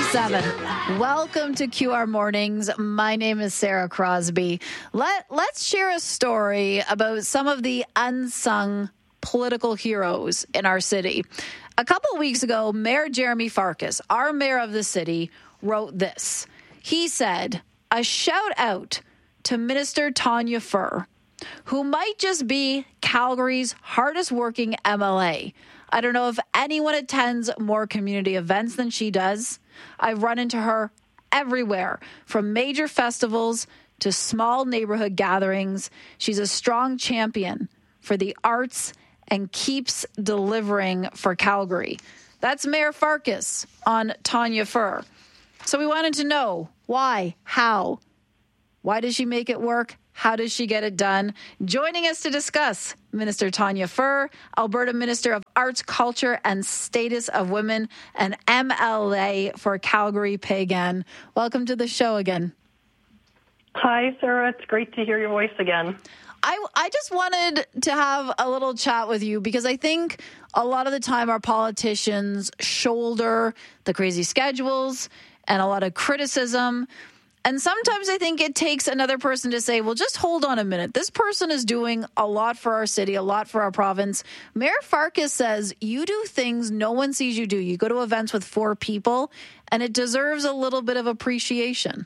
7. Welcome to QR Mornings. My name is Sarah Crosby. Let's share a story about some of the unsung political heroes in our city. A couple of weeks ago, Mayor Jeremy Farkas, our mayor of the city, wrote this. He said, a shout out to Minister Tanya Furr, who might just be Calgary's hardest working MLA. I don't know if anyone attends more community events than she does. I've run into her everywhere, from major festivals to small neighborhood gatherings. She's a strong champion for the arts and keeps delivering for Calgary. That's Mayor Farkas on Tanya Furr. So we wanted to know why, how, why does she make it work? How does she get it done? Joining us to discuss, Minister Tanya Furr, Alberta Minister of Arts, Culture and Status of Women, and MLA for Calgary Pagan. Welcome to the show again. Hi, Sarah. It's great to hear your voice again. I just wanted to have a little chat with you because I think a lot of the time our politicians shoulder the crazy schedules and a lot of criticism. And sometimes I think it takes another person to say, well, just hold on a minute. This person is doing a lot for our city, a lot for our province. Mayor Farkas says you do things no one sees you do. You go to events with 4 people, and it deserves a little bit of appreciation.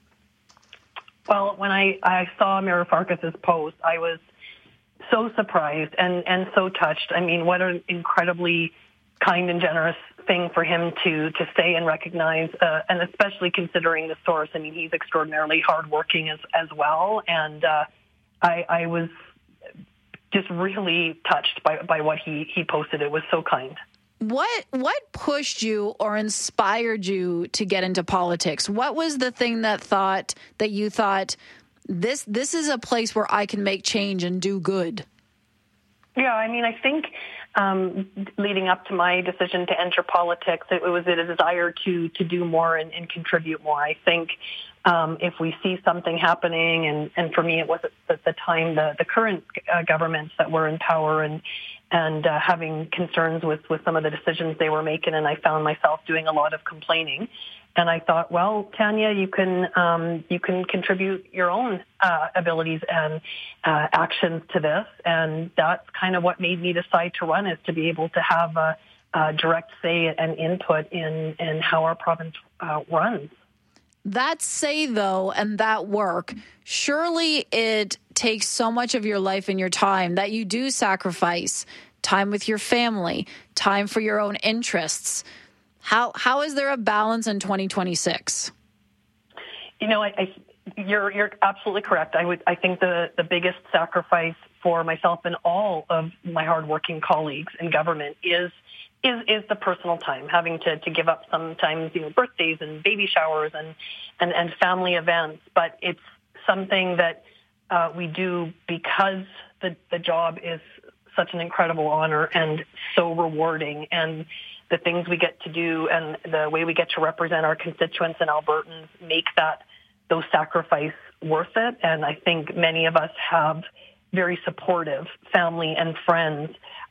Well, when I saw Mayor Farkas's post, I was so surprised and so touched. I mean, what an incredibly kind and generous thing for him to say and recognize, and especially considering the source. I mean, he's extraordinarily hardworking as well, and I was just really touched by what he posted. It was so kind. What pushed you or inspired you to get into politics? What was the thing that you thought this is a place where I can make change and do good? Yeah, I mean, I think leading up to my decision to enter politics, it was a desire to do more and contribute more. I think if we see something happening, and for me it was at the time the current governments that were in power and having concerns with some of the decisions they were making, and I found myself doing a lot of complaining. And I thought, well, Tanya, you can contribute your own abilities and actions to this, and that's kind of what made me decide to run, is to be able to have a direct say and input in how our province runs. That say, though, and that work, surely it takes so much of your life and your time that you do sacrifice time with your family, time for your own interests. How is there a balance in 2026? You know, you're absolutely correct. I think the biggest sacrifice for myself and all of my hardworking colleagues in government is the personal time, having to give up sometimes, birthdays and baby showers and family events. But it's something that we do because the job is such an incredible honor and so rewarding, and the things we get to do and the way we get to represent our constituents and Albertans make those sacrifices worth it. And I think many of us have very supportive family and friends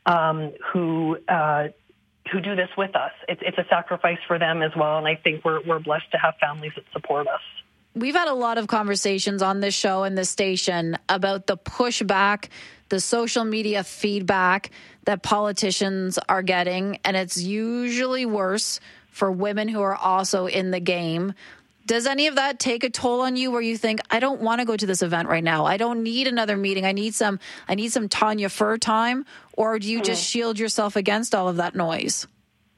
who do this with us. It's a sacrifice for them as well, and I think we're blessed to have families that support us. We've had a lot of conversations on this show and this station about the pushback, the social media feedback that politicians are getting, and it's usually worse for women who are also in the game. Does any of that take a toll on you where you think, I don't want to go to this event right now. I don't need another meeting. I need some Tanya Furr time, or do you just shield yourself against all of that noise?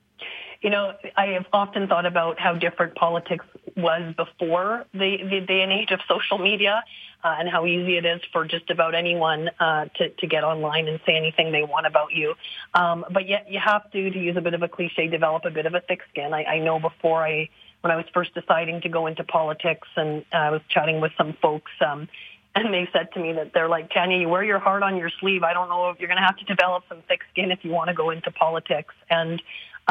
I have often thought about how different politics was before the day and age of social media, and how easy it is for just about anyone to get online and say anything they want about you. But yet you have to use a bit of a cliche, develop a bit of a thick skin. I know when I was first deciding to go into politics, and I was chatting with some folks, and they said to me that they're like, Tanya, you wear your heart on your sleeve. I don't know if you're going to have to develop some thick skin if you want to go into politics. And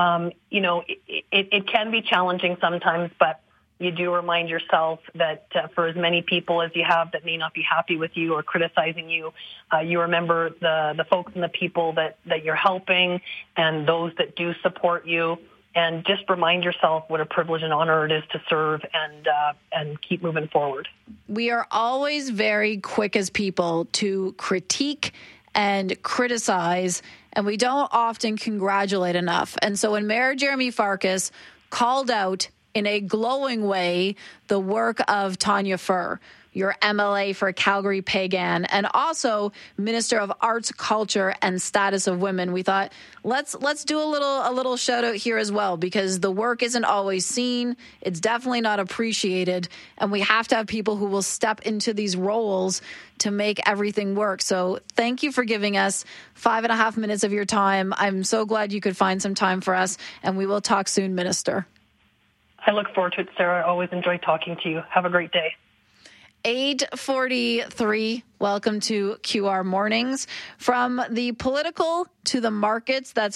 it can be challenging sometimes, but you do remind yourself that for as many people as you have that may not be happy with you or criticizing you, you remember the folks and the people that you're helping and those that do support you. and just remind yourself what a privilege and honor it is to serve and keep moving forward. We are always very quick as people to critique and criticize, and we don't often congratulate enough. And so when Mayor Jeremy Farkas called out in a glowing way the work of Tanya Furr, your MLA for Calgary-Pagan, and also Minister of Arts, Culture, and Status of Women, we thought let's do a little shout out here as well, because the work isn't always seen. It's definitely not appreciated, and we have to have people who will step into these roles to make everything work. So thank you for giving us 5.5 minutes of your time. I'm so glad you could find some time for us, and we will talk soon, Minister. I look forward to it, Sarah. I always enjoy talking to you. Have a great day. 8:43. Welcome to QR Mornings. From the political to the markets, that's